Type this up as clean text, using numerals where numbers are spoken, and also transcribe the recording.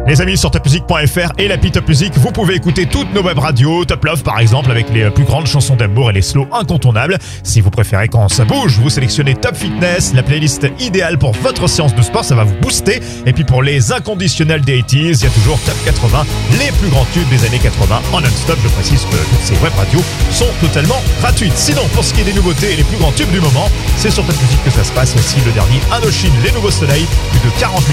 Les amis, sur topmusic.fr et l'appli Top Music, vous pouvez écouter toutes nos web radios, Top Love par exemple, avec les plus grandes chansons d'amour et les slows incontournables. Si vous préférez quand ça bouge, vous sélectionnez Top Fitness, la playlist idéale pour votre séance de sport, ça va vous booster. Et puis pour les inconditionnels des 80s, il y a toujours Top 80, les plus grands tubes des années 80 en non-stop. Je précise que toutes ces web radios sont totalement gratuites. Sinon, pour ce qui est des nouveautés et les plus grands tubes du moment, c'est sur Top Music que ça se passe. Aussi le dernier Indochine, les nouveaux soleils, plus de 40